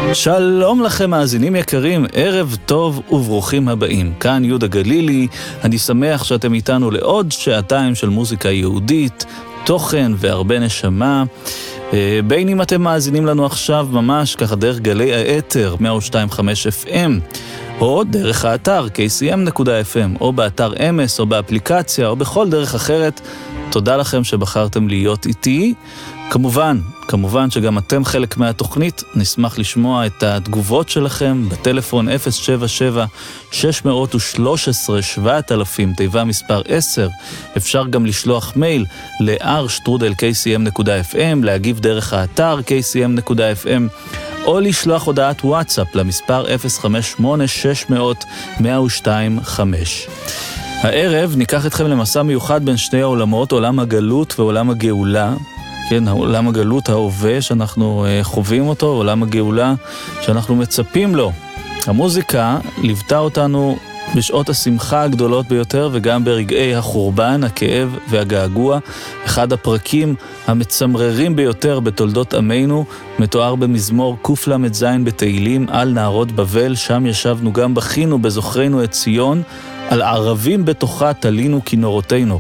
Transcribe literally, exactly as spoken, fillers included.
שלום לכם מאזינים יקרים, ערב טוב וברוכים הבאים. כאן יהודה גלילי, אני שמח שאתם איתנו לעוד שעתיים של מוזיקה יהודית, תוכן והרבה נשמה. בין אם אתם מאזינים לנו עכשיו ממש ככה דרך גלי האתר מאה ושתיים נקודה חמש אף אם, או דרך האתר קיי סי אם נקודה אף אם, או באתר אמס, או באפליקציה, או בכל דרך אחרת, תודה לכם שבחרתם להיות איתי. כמובן, כמובן שגם אתם חלק מהתוכנית, נשמח לשמוע את התגובות שלכם בטלפון אפס שבע שבע שש שלוש עשרה שבעת אלפים, תיבה מספר עשר. אפשר גם לשלוח מייל ל-r שטרודל קיי סי אם נקודה אף אם, להגיב דרך האתר קיי סי אם נקודה אף אם, או לשלוח הודעת וואטסאפ למספר אפס חמש שמונה שש מאות מאה ושתיים חמש. הערב ניקח אתכם למסע מיוחד בין שני העולמות, עולם הגלות ועולם הגאולה. כן, עולם הגלות ההווה שאנחנו uh, חווים אותו, עולם הגאולה שאנחנו מצפים לו. המוזיקה ליוותה אותנו בשעות השמחה הגדולות ביותר וגם ברגעי החורבן, הכאב והגעגוע. אחד הפרקים המצמררים ביותר בתולדות עמנו מתואר במזמור קל"ז בתהילים על נהרות בבל. שם ישבנו גם בכינו בזוכרנו את ציון, על ערבים בתוכה תלינו כינורותינו.